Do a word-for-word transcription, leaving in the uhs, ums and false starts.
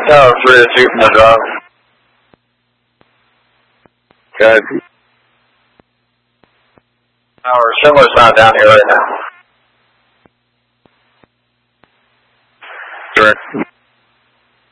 Tower three to shoot from the drop. Good. Tower, similar sound down here right now. Direct.